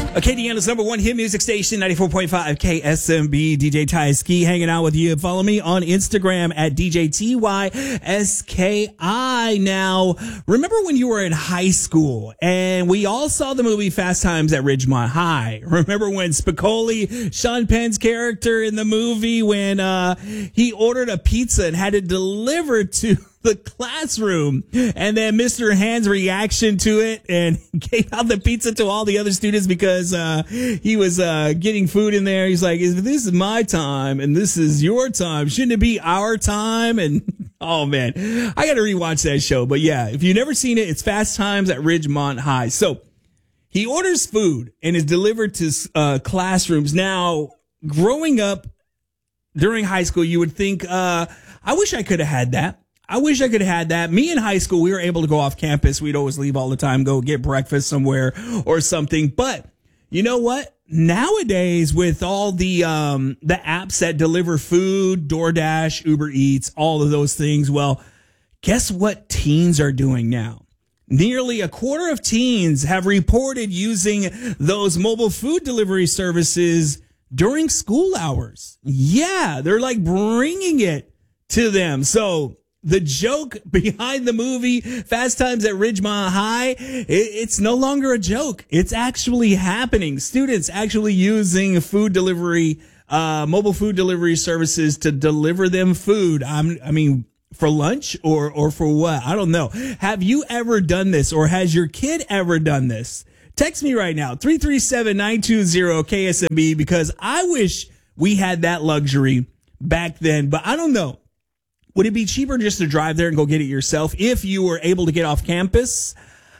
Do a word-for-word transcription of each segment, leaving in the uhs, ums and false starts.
Acadiana's number one hit music station, ninety-four point five K S M B. D J Ty Ski hanging out with you. Follow me on Instagram at D J T Y S K I. Now, remember when you were in high school and we all saw the movie Fast Times at Ridgemont High? Remember when Spicoli, Sean Penn's character in the movie, when uh, he ordered a pizza and had it delivered to the classroom, and then Mister Hand's reaction to it and gave out the pizza to all the other students because uh he was uh getting food in there. He's like, this is my time and this is your time. Shouldn't it be our time? And oh man, I got to rewatch that show. But yeah, if you've never seen it, it's Fast Times at Ridgemont High. So he orders food and is delivered to uh classrooms. Now, growing up during high school, you would think, uh I wish I could have had that. I wish I could have had that. Me in high school, we were able to go off campus. We'd always leave all the time, go get breakfast somewhere or something. But you know what? Nowadays, with all the um the apps that deliver food, DoorDash, Uber Eats, all of those things, well, guess what teens are doing now? Nearly a quarter of teens have reported using those mobile food delivery services during school hours. Yeah, they're like bringing it to them. So the joke behind the movie Fast Times at Ridgemont High, it, it's no longer a joke. It's actually happening. Students actually using food delivery, uh, mobile food delivery services to deliver them food. I'm, I mean, for lunch or, or for what? I don't know. Have you ever done this, or has your kid ever done this? Text me right now, three three seven, nine two zero K S M B, because I wish we had that luxury back then, but I don't know. Would it be cheaper just to drive there and go get it yourself if you were able to get off campus?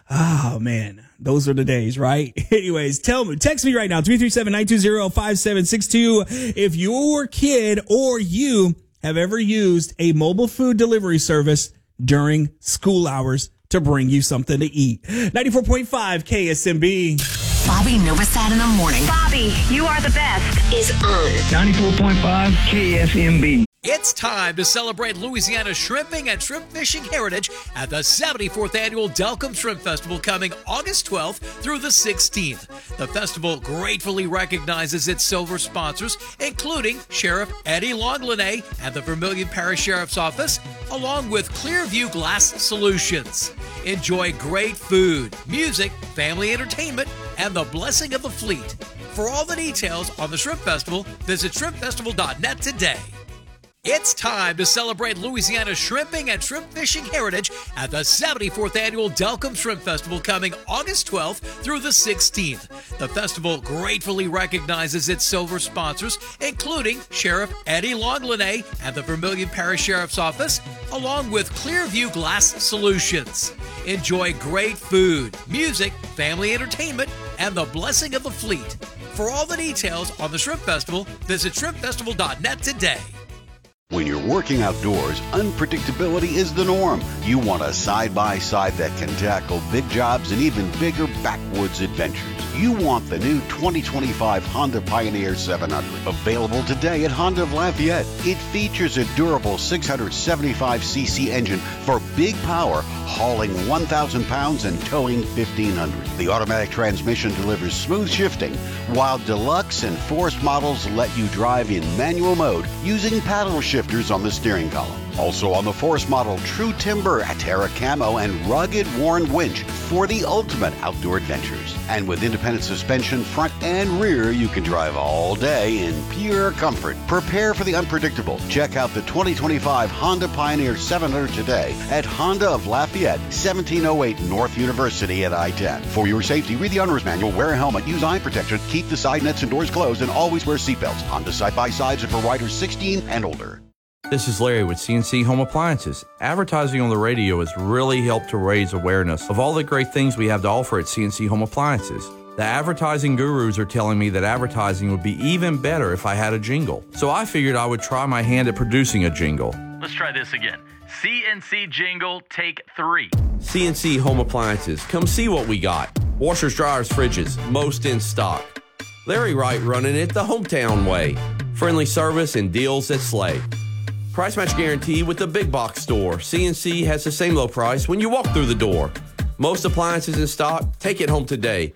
Oh, man, those are the days, right? Anyways, tell me, text me right now, three three seven, nine two zero, five seven six two, if your kid or you have ever used a mobile food delivery service during school hours to bring you something to eat. ninety-four point five K S M B. Bobby Novosad in the morning. Bobby, you are the best. Is on ninety-four point five K S M B. It's time to celebrate Louisiana's shrimping and shrimp fishing heritage at the seventy-fourth Annual Delcombe Shrimp Festival, coming August twelfth through the sixteenth. The festival gratefully recognizes its silver sponsors, including Sheriff Eddie Longlinay and the Vermilion Parish Sheriff's Office, along with Clearview Glass Solutions. Enjoy great food, music, family entertainment, and the blessing of the fleet. For all the details on the Shrimp Festival, visit shrimp festival dot net today. It's time to celebrate Louisiana's shrimping and shrimp fishing heritage at the seventy-fourth Annual Delcombe Shrimp Festival, coming August twelfth through the sixteenth. The festival gratefully recognizes its silver sponsors, including Sheriff Eddie Longlinay and the Vermilion Parish Sheriff's Office, along with Clearview Glass Solutions. Enjoy great food, music, family entertainment, and the blessing of the fleet. For all the details on the Shrimp Festival, visit shrimp festival dot net today. When you're working outdoors, unpredictability is the norm. You want a side-by-side that can tackle big jobs and even bigger backwoods adventures. You want the new twenty twenty-five Honda Pioneer seven hundred. Available today at Honda of Lafayette. It features a durable six hundred seventy-five c c engine for big power, hauling one thousand pounds and towing fifteen hundred. The automatic transmission delivers smooth shifting, while Deluxe and Forest models let you drive in manual mode using paddle shifters on the steering column. Also on the Forest model, True Timber, Atera Camo, and rugged Warren winch for the ultimate outdoor adventures. And with independent suspension, front and rear, you can drive all day in pure comfort. Prepare for the unpredictable. Check out the twenty twenty-five Honda Pioneer seven hundred today at Honda of Lafayette, seventeen oh eight North University at I ten. For your safety, read the owner's manual, wear a helmet, use eye protection, keep the side nets and doors closed, and always wear seatbelts. Honda side-by-sides are for riders sixteen and older. This is Larry with C N C Home Appliances. Advertising on the radio has really helped to raise awareness of all the great things we have to offer at C N C Home Appliances. The advertising gurus are telling me that advertising would be even better if I had a jingle. So I figured I would try my hand at producing a jingle. Let's try this again. C N C jingle, take three. C N C Home Appliances. Come see what we got. Washers, dryers, fridges, most in stock. Larry Wright running it the hometown way. Friendly service and deals that slay. Price match guarantee with the big box store. C N C has the same low price when you walk through the door. Most appliances in stock. Take it home today.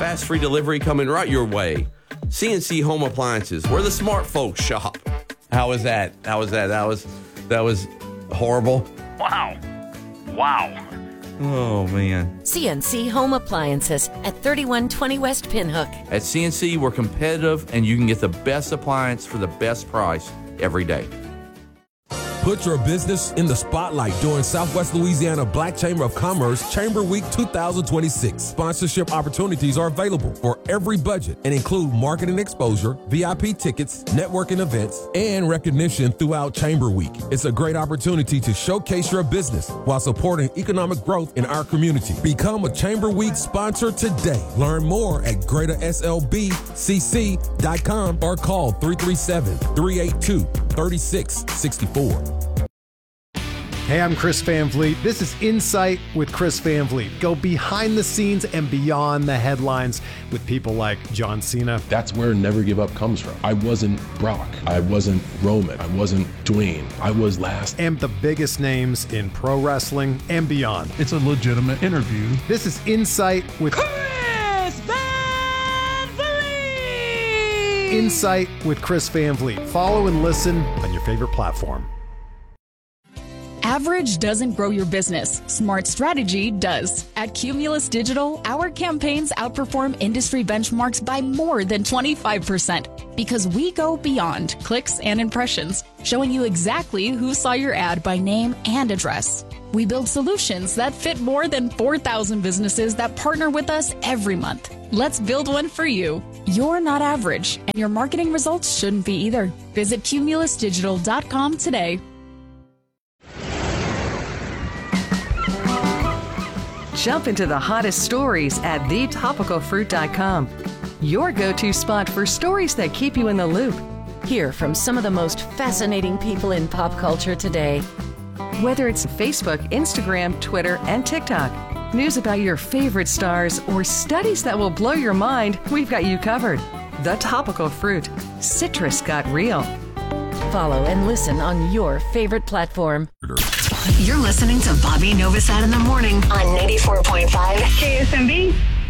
Fast free delivery coming right your way. C N C Home Appliances, where the smart folks shop. How was that? How was that? That was that was horrible. Wow. Wow. Oh, man. C N C Home Appliances at thirty-one twenty West Pinhook. At C N C, we're competitive, and you can get the best appliance for the best price every day. Put your business in the spotlight during Southwest Louisiana Black Chamber of Commerce Chamber Week two thousand twenty-six. Sponsorship opportunities are available for every budget and include marketing exposure, V I P tickets, networking events, and recognition throughout Chamber Week. It's a great opportunity to showcase your business while supporting economic growth in our community. Become a Chamber Week sponsor today. Learn more at greater S L B C C dot com or call three three seven, three eight two, three six six four. Hey, I'm Chris Van Vliet. This is Insight with Chris Van Vliet. Go behind the scenes and beyond the headlines with people like John Cena. That's where Never Give Up comes from. I wasn't Brock. I wasn't Roman. I wasn't Dwayne. I was last. And the biggest names in pro wrestling and beyond. It's a legitimate interview. This is Insight with Chris Van Vliet. Insight with Chris Van Vliet. Follow and listen on your favorite platform. Average doesn't grow your business. Smart strategy does. At Cumulus Digital, our campaigns outperform industry benchmarks by more than twenty-five percent because we go beyond clicks and impressions, showing you exactly who saw your ad by name and address. We build solutions that fit more than four thousand businesses that partner with us every month. Let's build one for you. You're not average, and your marketing results shouldn't be either. Visit cumulus digital dot com today. Jump into the hottest stories at the topical fruit dot com. Your go-to spot for stories that keep you in the loop. Hear from some of the most fascinating people in pop culture today. Whether it's Facebook, Instagram, Twitter, and TikTok, news about your favorite stars, or studies that will blow your mind, we've got you covered. The Topical Fruit. Citrus got real. Follow and listen on your favorite platform. You're listening to Bobby Novosad in the morning on ninety-four point five K S M B.